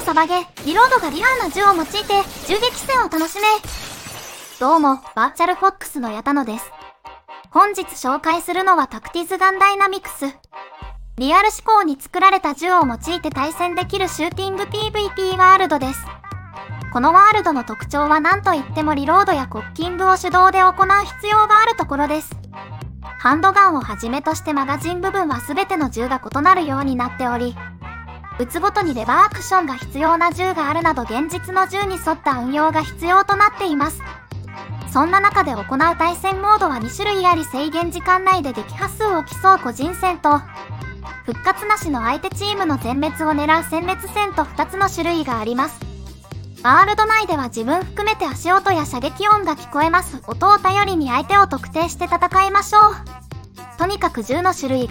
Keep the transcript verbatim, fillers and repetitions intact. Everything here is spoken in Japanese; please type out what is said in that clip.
サバゲ、リロードがリアルな銃を用いて銃撃戦を楽しめ。どうも、バーチャルフォックスの矢田野です。本日紹介するのはタクティズガンダイナミクス。リアル思考に作られた銃を用いて対戦できるシューティング ピーブイピー ワールドです。このワールドの特徴は何といってもリロードやコッキングを手動で行う必要があるところです。ハンドガンをはじめとしてマガジン部分は全ての銃が異なるようになっており、撃つごとにレバーアクションが必要な銃があるなど現実の銃に沿った運用が必要となっています。そんな中で行う対戦モードはに種類あり、制限時間内で撃破数を競う個人戦と、復活なしの相手チームの全滅を狙う殲滅戦とふたつの種類があります。ワールド内では自分含めて足音や射撃音が聞こえます。音を頼りに相手を特定して戦いましょう。とにかく銃の種類が